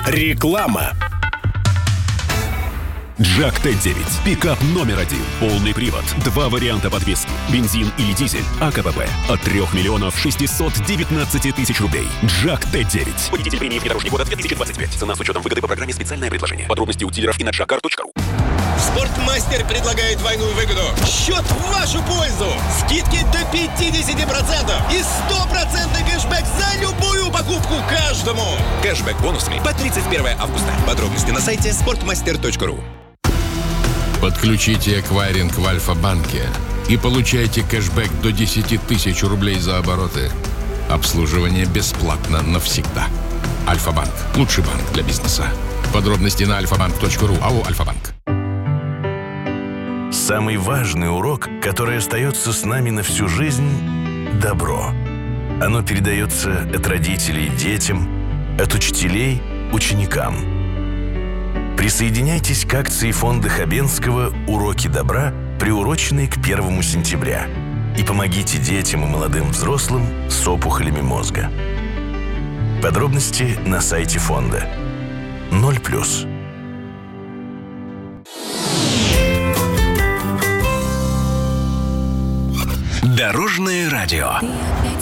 Реклама. Джак Т-9. Пикап номер один. Полный привод. 2 варианта подвески. Бензин или дизель. АКПП. От 3 миллионов 619 тысяч рублей. Джак Т-9. Водитель премии внедорожник года 2025. Цена с учетом выгоды по программе «Специальное предложение». Подробности у дилеров и на джаккар.ру. Спортмастер предлагает двойную выгоду. Счет в вашу пользу. Скидки до 50% и 100% кэшбэк за любую покупку каждому. Кэшбэк бонусами по 31 августа. Подробности на сайте sportmaster.ru. Подключите эквайринг в Альфа-банке и получайте кэшбэк до 10 тысяч рублей за обороты. Обслуживание бесплатно навсегда. Альфа-банк. Лучший банк для бизнеса. Подробности на alfabank.ru. АО «Альфа-банк». Самый важный урок, который остается с нами на всю жизнь – добро. Оно передается от родителей детям, от учителей ученикам. Присоединяйтесь к акции фонда Хабенского «Уроки добра», приуроченной к 1 сентября. И помогите детям и молодым взрослым с опухолями мозга. Подробности на сайте фонда. 0+. Дорожное радио.